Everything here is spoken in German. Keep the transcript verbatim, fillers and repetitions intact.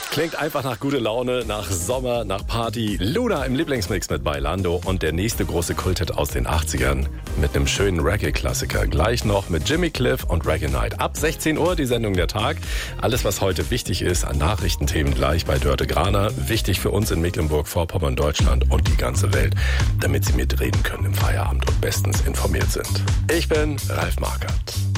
Klingt einfach nach gute Laune, nach Sommer, nach Party. Luna im Lieblingsmix mit Bailando und der nächste große Kulthit aus den achtzigern mit einem schönen Reggae-Klassiker. Gleich noch mit Jimmy Cliff und Reggae Night. Ab sechzehn Uhr die Sendung Der Tag. Alles, was heute wichtig ist an Nachrichtenthemen gleich bei Dörte Graner. Wichtig für uns in Mecklenburg-Vorpommern, Deutschland und die ganze Welt, damit Sie mitreden können im Feierabend und bestens informiert sind. Ich bin Ralf Markert.